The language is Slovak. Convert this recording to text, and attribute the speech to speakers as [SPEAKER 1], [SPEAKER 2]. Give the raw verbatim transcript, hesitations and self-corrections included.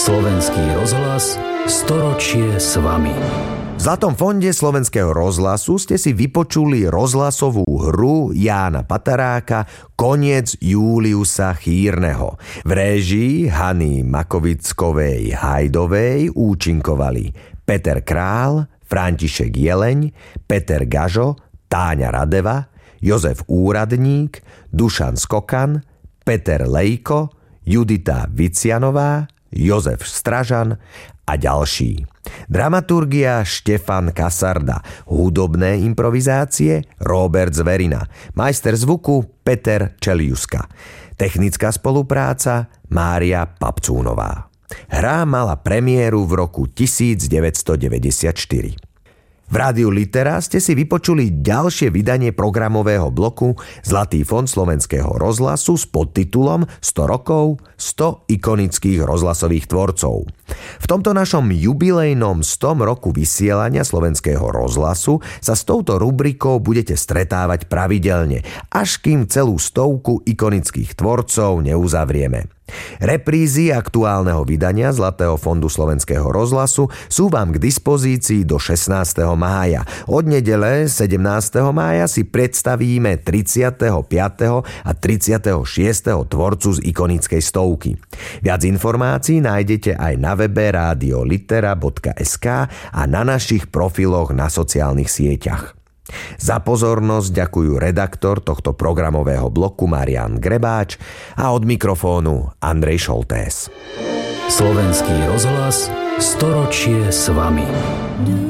[SPEAKER 1] Slovenský rozhlas storočie s vami.
[SPEAKER 2] V Zlatom fonde Slovenského rozhlasu ste si vypočuli rozhlasovú hru Jána Pataráka Koniec Júliusa Chýrneho. V réžii Hany Makovickovej Hajdovej účinkovali Peter Král, František Jeleň, Peter Gažo, Táňa Radeva, Jozef Úradník, Dušan Skokan, Peter Lejko, Judita Vicianová, Jozef Stražan a ďalší. Dramaturgia Štefan Kasarda, hudobné improvizácie Róbert Zverina, majster zvuku Peter Čeliuska, technická spolupráca Mária Papcúnová. Hra mala premiéru v roku devätnásťstodeväťdesiatštyri. V Rádiu Litera ste si vypočuli ďalšie vydanie programového bloku Zlatý fond Slovenského rozhlasu s podtitulom sto rokov, sto ikonických rozhlasových tvorcov. V tomto našom jubilejnom stom roku vysielania Slovenského rozhlasu sa s touto rubrikou budete stretávať pravidelne, až kým celú stovku ikonických tvorcov neuzavrieme. Reprízy aktuálneho vydania Zlatého fondu Slovenského rozhlasu sú vám k dispozícii do šestnásteho mája. Od nedele sedemnásteho mája si predstavíme tridsiateho piateho a tridsiateho šiesteho tvorcu z ikonickej stovky. Viac informácií nájdete aj na webe rádio litera bodka es ká a na našich profiloch na sociálnych sieťach. Za pozornosť ďakujú redaktor tohto programového bloku Marián Grebáč a od mikrofónu Andrej Šoltés.
[SPEAKER 1] Slovenský rozhlas storočie s vami.